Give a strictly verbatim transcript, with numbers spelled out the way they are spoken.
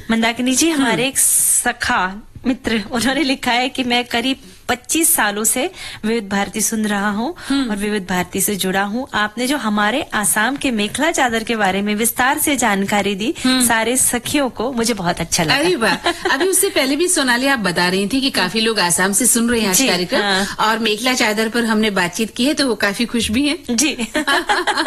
मंदाकिनी जी, हमारे एक सखा मित्र, उन्होंने लिखा है कि मैं करीब पच्चीस सालों से विविध भारती सुन रहा हूँ और विविध भारती से जुड़ा हूँ। आपने जो हमारे आसाम के मेखला चादर के बारे में विस्तार से जानकारी दी सारे सखियों को, मुझे बहुत अच्छा लगा। अरे वाह! अभी उससे पहले भी सोनाली आप बता रही थी कि काफी लोग आसाम से सुन रहे हैं आज कार्यक्रम, हाँ। और मेखला चादर पर हमने बातचीत की है तो वो काफी खुश भी हैं। जी